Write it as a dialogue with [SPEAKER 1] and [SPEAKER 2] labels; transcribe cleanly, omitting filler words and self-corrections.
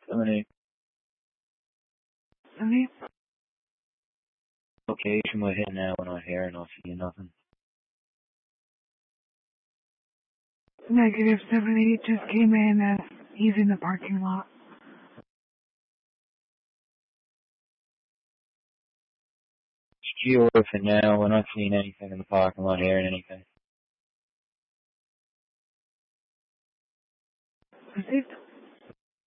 [SPEAKER 1] 70.
[SPEAKER 2] Any?
[SPEAKER 1] Location we're hitting now, we're not hearing or seeing nothing.
[SPEAKER 2] Negative 70 just came in as he's in the parking lot.
[SPEAKER 1] It's GOR for now, we're not seeing anything in the parking lot, hearing anything.
[SPEAKER 2] Received.